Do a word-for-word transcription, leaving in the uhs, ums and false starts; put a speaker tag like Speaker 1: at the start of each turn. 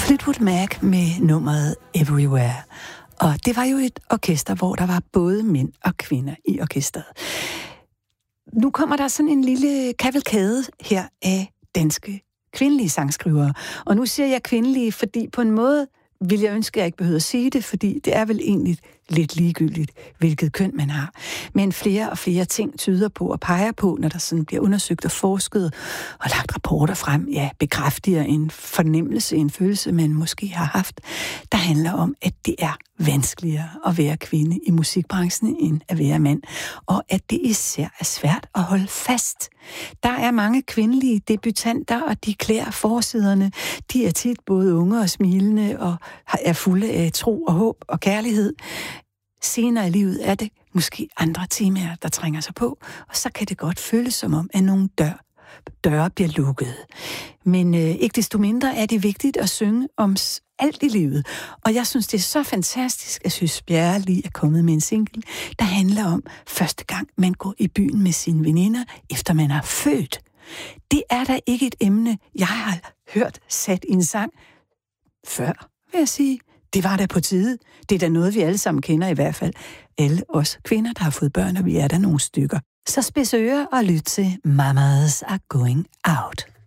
Speaker 1: Fleetwood Mac med nummeret Everywhere. Og det var jo et orkester, hvor der var både mænd og kvinder i orkestret. Nu kommer der sådan en lille kavalkade her af danske kvindelige sangskrivere. Og nu siger jeg kvindelige, fordi på en måde vil jeg ønske, at jeg ikke behøver at sige det, fordi det er vel egentlig lidt ligegyldigt, hvilket køn man har. Men flere og flere ting tyder på og peger på, når der sådan bliver undersøgt og forsket og lagt rapporter frem, ja, bekræfter en fornemmelse, en følelse, man måske har haft, der handler om, at det er vanskeligere at være kvinde i musikbranchen end at være mand, og at det især er svært at holde fast. Der er mange kvindelige debutanter, og de klæder forsiderne. De er tit både unge og smilende og er fulde af tro og håb og kærlighed. Senere i livet er det måske andre temaer, der trænger sig på, og så kan det godt føles som om, at nogle dør, døre bliver lukket. Men øh, ikke desto mindre er det vigtigt at synge om alt i livet. Og jeg synes, det er så fantastisk, at Søs Bjerre lige er kommet med en single, der handler om første gang, man går i byen med sine veninder, efter man er født. Det er da ikke et emne, jeg har hørt sat i en sang før, vil jeg sige. Det var da på tide. Det er da noget, vi alle sammen kender i hvert fald. Alle os kvinder, der har fået børn, og vi er der nogle stykker. Så spids ører og lyt til Mamas Are Going Out.